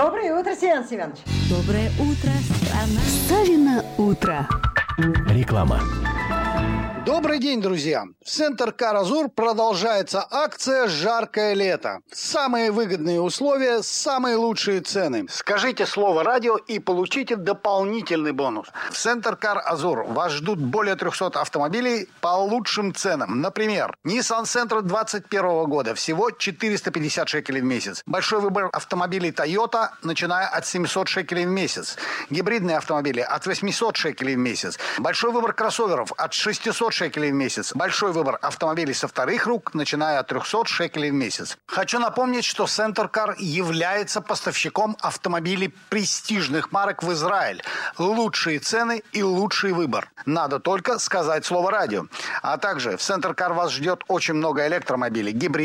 Доброе утро, Семен Семенович. Доброе утро, страна. Савино утро. Реклама. Добрый день, друзья! В Центр Кар Азур продолжается акция «Жаркое лето». Самые выгодные условия, самые лучшие цены. Скажите слово «радио» и получите дополнительный бонус. В Центр Кар Азур вас ждут более 300 автомобилей по лучшим ценам. Например, Nissan Sentra 2021 года всего 450 шекелей в месяц. Большой выбор автомобилей Toyota, начиная от 700 шекелей в месяц. Гибридные автомобили от 800 шекелей в месяц. Большой выбор кроссоверов от 600 шекелей в месяц. Большой выбор автомобилей со вторых рук, начиная от 300 шекелей в месяц. Хочу напомнить, что Центр Кар является поставщиком автомобилей престижных марок в Израиль. Лучшие цены и лучший выбор. Надо только сказать слово «радио». А также в Центр Кар вас ждет очень много электромобилей, гибридных